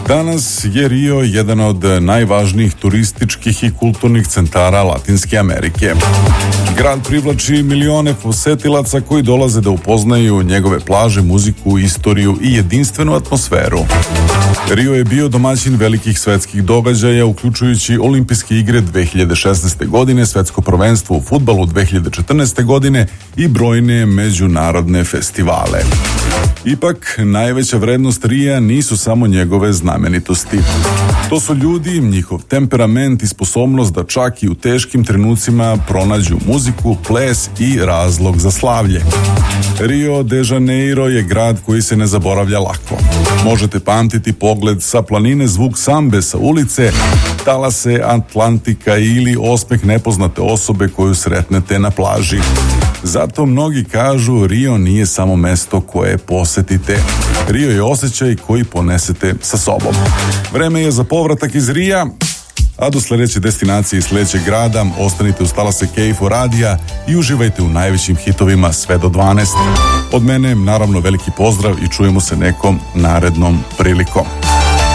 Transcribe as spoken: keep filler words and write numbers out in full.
Danas je Rio jedan od najvažnijih turističkih i kulturnih centara Latinske Amerike. Grad privlači milione posetilaca koji dolaze da upoznaju njegove plaže, muziku, istoriju i jedinstvenu atmosferu. Rio je bio domaćin velikih svetskih događaja, uključujući Olimpijske igre dve hiljade šesnaeste. godine, svetsko prvenstvo u fudbalu dve hiljade četrnaeste. godine i brojne međunarodne festivale. Ipak, najveća vrednost Rija nisu samo njegove znamenitosti. To su ljudi, njihov temperament i sposobnost da čak i u teškim trenucima pronađu muziku, ples i razlog za slavlje. Rio de Janeiro je grad koji se ne zaboravlja lako. Možete pamtiti pogled sa planine, zvuk sambe sa ulice, talase Atlantika ili osmeh nepoznate osobe koju sretnete na plaži. Zato mnogi kažu Rio nije samo mesto koje posetite. Rio je osjećaj koji ponesete sa sobom. Vreme je za povratak iz Rija, a do sljedeće destinacije i sljedećeg grada ostanite uz talase K F O radija i uživajte u najvećim hitovima sve do dvanaest. Od mene naravno veliki pozdrav i čujemo se nekom narednom prilikom.